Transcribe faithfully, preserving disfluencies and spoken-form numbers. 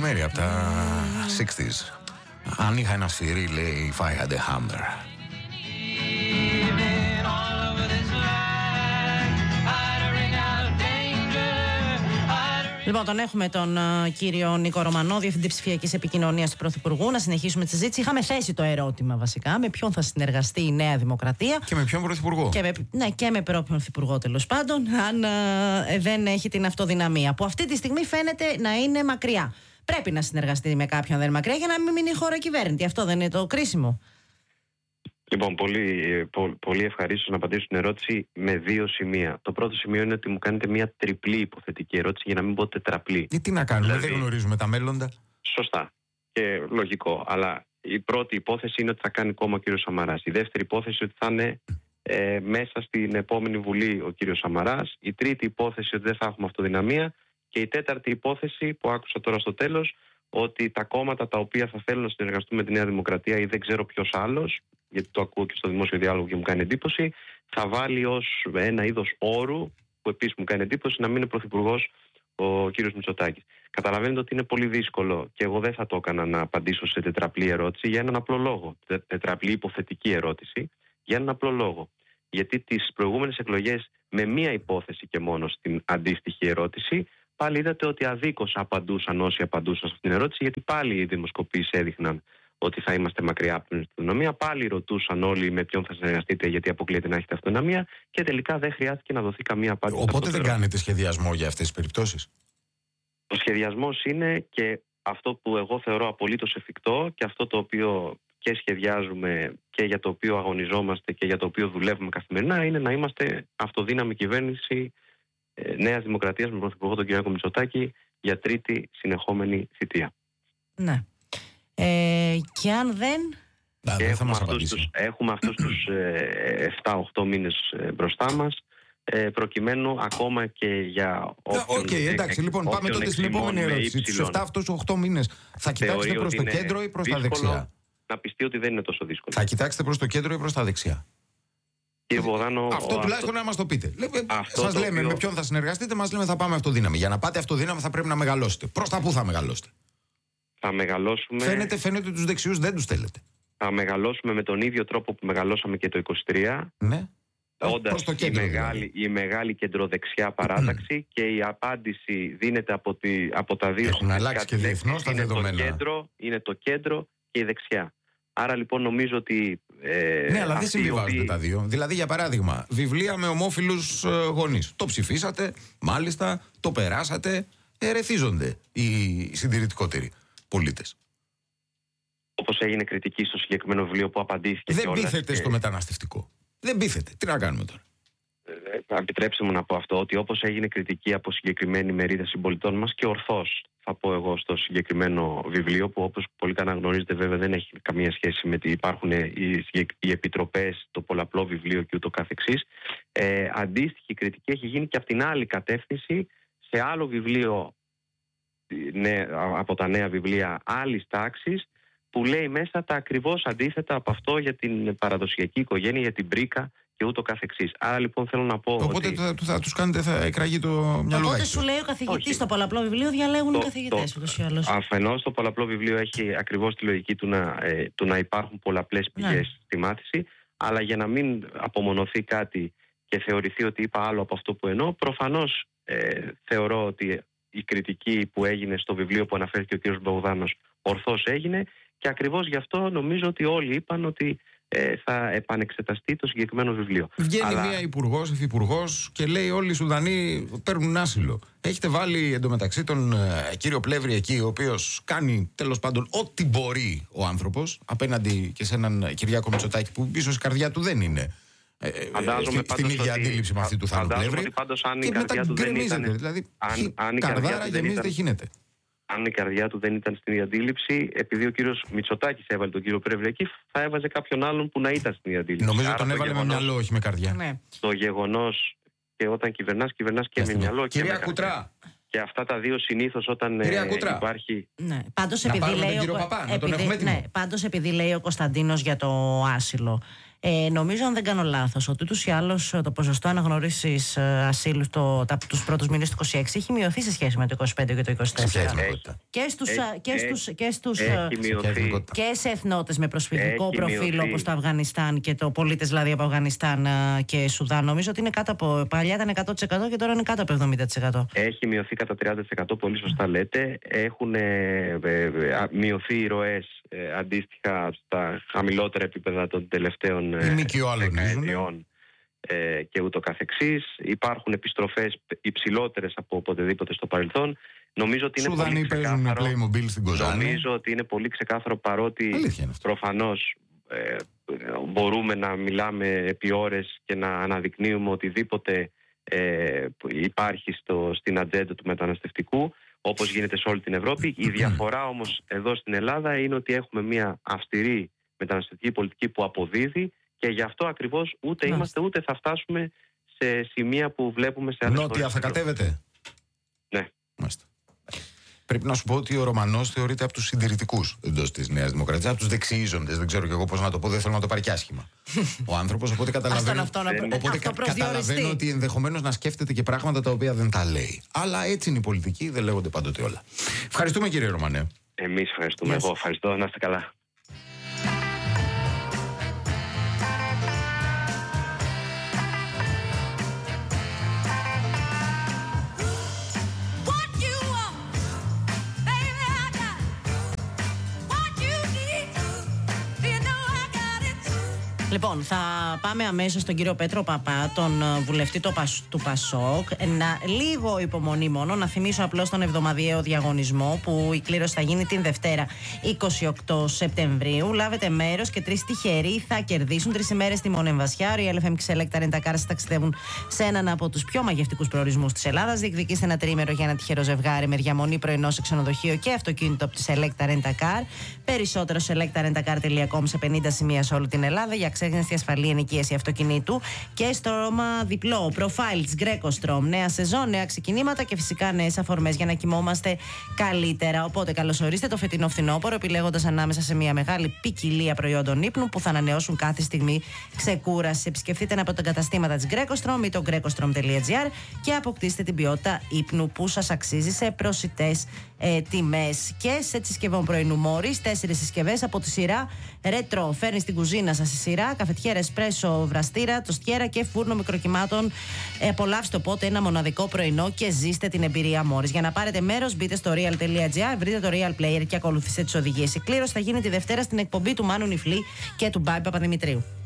μέρη από τα εξήντα. Αν είχα ένα σφυρί, λέει, if I had a hammer. Λοιπόν, τον έχουμε τον uh, κύριο Νίκο Ρωμανό, Διευθυντή Ψηφιακής Επικοινωνίας του Πρωθυπουργού. Να συνεχίσουμε τη συζήτηση. Είχαμε θέσει το ερώτημα βασικά με ποιον θα συνεργαστεί η Νέα Δημοκρατία. Και με ποιον Πρωθυπουργό. Και με, ναι, και με ποιον Πρωθυπουργό τέλος πάντων, αν uh, δεν έχει την αυτοδυναμία. Που αυτή τη στιγμή φαίνεται να είναι μακριά. Πρέπει να συνεργαστεί με κάποιον, δεν είναι μακριά, για να μην μείνει η χώρα κυβέρνητη. Αυτό δεν είναι το κρίσιμο? Λοιπόν, πολύ, πο, πολύ ευχαρίστως να απαντήσω στην ερώτηση με δύο σημεία. Το πρώτο σημείο είναι ότι μου κάνετε μια τριπλή υποθετική ερώτηση, για να μην πω τετραπλή. Τι, τι να κάνουμε, δηλαδή, δεν γνωρίζουμε τα μέλλοντα. Σωστά και λογικό. Αλλά η πρώτη υπόθεση είναι ότι θα κάνει κόμμα ο κύριος Σαμαράς. Η δεύτερη υπόθεση ότι θα είναι ε, μέσα στην επόμενη Βουλή ο κύριος Σαμαράς. Η τρίτη υπόθεση ότι δεν θα έχουμε αυτοδυναμία. Και η τέταρτη υπόθεση που άκουσα τώρα στο τέλος, ότι τα κόμματα τα οποία θα θέλουν να συνεργαστούν με τη Νέα Δημοκρατία ή δεν ξέρω ποιος άλλος, γιατί το ακούω και στο δημόσιο διάλογο και μου κάνει εντύπωση, θα βάλει ως ένα είδος όρου, που επίσης μου κάνει εντύπωση, να μην είναι πρωθυπουργός ο κύριος Μητσοτάκης. Καταλαβαίνετε ότι είναι πολύ δύσκολο και εγώ δεν θα το έκανα να απαντήσω σε τετραπλή ερώτηση για έναν απλό λόγο. Τετραπλή υποθετική ερώτηση για έναν απλό λόγο. Γιατί τις προηγούμενες εκλογές, με μία υπόθεση και μόνο στην αντίστοιχη ερώτηση, πάλι είδατε ότι αδίκως απαντούσαν όσοι απαντούσαν σε αυτήν την ερώτηση, γιατί πάλι οι δημοσκοπήσεις έδειχναν ότι θα είμαστε μακριά από την αυτονομία. Πάλι ρωτούσαν όλοι με ποιον θα συνεργαστείτε, γιατί αποκλείεται να έχετε αυτονομία, και τελικά δεν χρειάστηκε να δοθεί καμία απάντηση. Οπότε δεν κάνετε σχεδιασμό για αυτές τις περιπτώσεις? Ο σχεδιασμός είναι, και αυτό που εγώ θεωρώ απολύτως εφικτό και αυτό το οποίο και σχεδιάζουμε και για το οποίο αγωνιζόμαστε και για το οποίο δουλεύουμε καθημερινά, είναι να είμαστε αυτοδύναμη κυβέρνηση ε, Νέας Δημοκρατίας με πρωθυπουργό τον κ. Μητσοτάκη για τρίτη συνεχόμενη θητεία. Ναι. Ε, και αν δεν... Να, και δεν έχουμε, αυτούς τους, έχουμε αυτούς τους ε, εφτά οχτώ μήνες ε, μπροστά μας, ε, προκειμένου ακόμα και για όποιον... Οκ, okay, εντάξει, ε, λοιπόν, πάμε τότε στην επόμενη ερώτηση. Τους εφτά αυτούς οχτώ μήνες θα κοιτάξετε προς το κέντρο ή προς τα δεξιά? Να πιστεί ότι δεν είναι τόσο δύσκολο. Θα κοιτάξετε προς το κέντρο ή προς τα δεξιά? Κύριε Μπογδάνο, αυτό τουλάχιστον αυτό... να μας το πείτε. Σας λέμε οποίο... με ποιον θα συνεργαστείτε, μας λέμε θα πάμε αυτοδύναμη. Για να πάτε αυτοδύναμη θα πρέπει να μεγαλώσετε. Προς τα πού θα μεγαλώσετε? Θα μεγαλώσουμε... Φαίνεται, φαίνεται τους δεξιούς δεν τους θέλετε. Θα μεγαλώσουμε με τον ίδιο τρόπο που μεγαλώσαμε και το είκοσι τρία. Ναι. Όντας η, κέντρο, μεγάλη, δηλαδή. η μεγάλη κεντροδεξιά παράταξη και η απάντηση δίνεται από, τη, από τα δύο. Έχουν αλλάξει και διεθνώς τα δεδομένα. Το κέντρο, είναι το κέντρο και η δεξιά. Άρα λοιπόν νομίζω ότι... Ε, ναι, αλλά δεν συμβιβάζονται οποίοι... τα δύο. Δηλαδή, για παράδειγμα, βιβλία με ομόφυλους ε, γονείς. Το ψηφίσατε, μάλιστα, το περάσατε, ερεθίζονται οι συντηρητικότεροι πολίτες. Όπως έγινε κριτική στο συγκεκριμένο βιβλίο που απαντήθηκε. Δεν πείθεται και... στο μεταναστευτικό. Δεν πείθεται. Τι να κάνουμε τώρα? Ε, επιτρέψτε μου να πω αυτό, ότι όπως έγινε κριτική από συγκεκριμένη μερίδα συμπολιτών μας, και ορθώς θα πω εγώ, στο συγκεκριμένο βιβλίο, που όπως πολύ καλά γνωρίζετε βέβαια δεν έχει καμία σχέση με ότι υπάρχουν οι, οι επιτροπές, το πολλαπλό βιβλίο και ούτω καθεξής. Ε, αντίστοιχη κριτική έχει γίνει και από την άλλη κατεύθυνση σε άλλο βιβλίο, ναι, από τα νέα βιβλία άλλης τάξης, που λέει μέσα τα ακριβώς αντίθετα από αυτό για την παραδοσιακή οικογένεια, για την πρίκα και ούτω καθεξής. Άρα λοιπόν θέλω να πω. Οπότε ότι... θα, θα τους κάνετε, θα εκραγεί το μυαλό. Οπότε σου λέει ο καθηγητής στο πολλαπλό βιβλίο διαλέγουν το, οι καθηγητές ούτως ή άλλως. Αφενός το πολλαπλό βιβλίο έχει ακριβώς τη λογική του να, ε, του να υπάρχουν πολλαπλές πηγές ναι. στη μάθηση, αλλά για να μην απομονωθεί κάτι και θεωρηθεί ότι είπα άλλο από αυτό που εννοώ, προφανώς ε, θεωρώ ότι η κριτική που έγινε στο βιβλίο που αναφέρθηκε ο κ. Μπογδάνος ορθώς έγινε, και ακριβώς γι' αυτό νομίζω ότι όλοι είπαν ότι ε, θα επανεξεταστεί το συγκεκριμένο βιβλίο. Βγαίνει Αλλά... μία υπουργός, υφυπουργός και λέει όλοι οι Σουδανοί παίρνουν άσυλο. Έχετε βάλει εντωμεταξύ τον ε, κύριο Πλεύρη εκεί, ο οποίος κάνει τέλος πάντων ό,τι μπορεί ο άνθρωπος απέναντι και σε έναν Κυριάκο Μητσοτάκη που ίσως η καρδιά του δεν είναι ε, ε, στην ίδια ότι... αντίληψη με αυτή του Θάνου Πλεύρη. Και μετά γκρεμίζεται. Δηλαδή, αν, αν καρδάρα γεμίζεται, χύνεται. Αν η καρδιά του δεν ήταν στην ίδια αντίληψη, επειδή ο κύριος Μητσοτάκης έβαλε τον κύριο Πλεύρη εκεί, θα έβαζε κάποιον άλλον που να ήταν στην ίδια αντίληψη. Νομίζω ότι τον έβαλε γεγονός, με μυαλό, όχι με καρδιά. Ναι. Το γεγονός, και όταν κυβερνάς, κυβερνάς και με μυαλό. Κυρία Κουτρά. Και αυτά τα δύο συνήθως όταν ε, υπάρχει. Ναι, πάντως επειδή λέει. Τον κύριο Παπά, να τον έχουμε έτοιμο. Ναι, πάντως επειδή λέει ο Κωνσταντίνος για το άσυλο. Ε, νομίζω, αν δεν κάνω λάθος, ότι ούτως ή άλλως το ποσοστό αναγνώρισης ασύλου το, τα, τους πρώτους μήνες του είκοσι έξι έχει μειωθεί σε σχέση με το είκοσι πέντε και το είκοσι τέσσερα. Και στους, έχει, και στους, και στους έχει και σε εθνότητες με προσφυγικό έχει προφίλ μειωθεί. όπως το Αφγανιστάν και το πολίτες δηλαδή από Αφγανιστάν και Σουδάν. Νομίζω ότι είναι κάτω από. Παλιά ήταν εκατό τοις εκατό και τώρα είναι κάτω από εβδομήντα τοις εκατό. Έχει μειωθεί κατά τριάντα τοις εκατό, πολύ σωστά λέτε. Έχουν ε, ε, μειωθεί οι ροές ε, αντίστοιχα στα χαμηλότερα επίπεδα των τελευταίων ε, δεκαετιών ε, και ούτω καθεξής. Υπάρχουν επιστροφές υψηλότερες από οποτεδήποτε στο παρελθόν. Νομίζω ότι είναι Σουδανοί πολύ παίζουν Playmobil στην Κοζάνη. Νομίζω ότι είναι πολύ ξεκάθαρο, παρότι προφανώς ε, μπορούμε να μιλάμε επί ώρες και να αναδεικνύουμε οτιδήποτε ε, υπάρχει στο, στην ατζέντα του μεταναστευτικού, όπως γίνεται σε όλη την Ευρώπη. Η διαφορά όμως εδώ στην Ελλάδα είναι ότι έχουμε μια αυστηρή μεταναστευτική πολιτική που αποδίδει, και γι' αυτό ακριβώς ούτε Μάλιστα. είμαστε ούτε θα φτάσουμε σε σημεία που βλέπουμε σε άλλες χώρες. Νότια θα κατέβετε. Ναι. Μάλιστα. Πρέπει να σου πω ότι ο Ρωμανός θεωρείται από τους συντηρητικούς εντός της Νέας Δημοκρατίας, από τους δεξιίζοντες. Δεν ξέρω κι εγώ πώς να το πω, δεν θέλω να το πάρει κι άσχημα ο άνθρωπος. Οπότε καταλαβαίνω, αυτό, αυτό, οπότε αυτό κα, καταλαβαίνω ότι ενδεχομένως να σκέφτεται και πράγματα τα οποία δεν τα λέει. Αλλά έτσι είναι η πολιτική, δεν λέγονται πάντοτε όλα. Ευχαριστούμε, κύριε Ρωμανέ. Εμείς ευχαριστούμε. Εγώ ευχαριστώ. Να είστε καλά. Λοιπόν, θα πάμε αμέσως στον κύριο Πέτρο Παπά, τον βουλευτή του Πασόκ. Να, λίγο υπομονή μόνο, να θυμίσω απλώς τον εβδομαδιαίο διαγωνισμό που η κλήρωση θα γίνει την Δευτέρα είκοσι οκτώ Σεπτεμβρίου. Λάβετε μέρος και τρεις τυχεροί θα κερδίσουν τρεις ημέρες στη Μονεμβασιά. Real εφ εμ Select Rent a Car ταξιδεύουν σε έναν από τους πιο μαγευτικούς προορισμούς της Ελλάδας. Διεκδικήστε ένα τριήμερο για ένα τυχερό ζευγάρι με διαμονή πρωινό σε ξενοδοχείο και αυτοκίνητο από τη Select Rent a Car. Περισσότερο select rent a car τελεία com σε πενήντα σημεία σε όλη την Ελλάδα για ξέγνεστη ασφαλή ενοικίαση αυτοκινήτου. Και στο Ρώμα διπλό Profiles Greco Strom. Νέα σεζόν, νέα ξεκινήματα και φυσικά νέες αφορμές για να κοιμόμαστε καλύτερα. Οπότε καλωσορίστε το φετινό φθινόπωρο, επιλέγοντας ανάμεσα σε μια μεγάλη ποικιλία προϊόντων ύπνου που θα ανανεώσουν κάθε στιγμή ξεκούραση. Επισκεφτείτε ένα από τα καταστήματα της Greco Strom ή το greco strom τελεία gr και αποκτήστε την ποιότητα ύπνου που σας αξίζει σε προσιτές ε, τιμές. Και σε συσκευών πρωινού Μόρις, τέσσερις συσκευές από τη σειρά Retro. Φέρνει στην κουζίνα σας η σειρά καφετιέρα, εσπρέσο, βραστήρα, τοστιέρα και φούρνο μικροκυμάτων. Ε, απολαύστε οπότε ένα μοναδικό πρωινό και ζήστε την εμπειρία Μόρις. Για να πάρετε μέρος, μπείτε στο real τελεία gr, βρείτε το Real Player και ακολουθήστε τις οδηγίες. Η κλήρωση θα γίνει τη Δευτέρα στην εκπομπή του Μάνου Νιφλή και του Μπάμπη Παπαδημητρίου.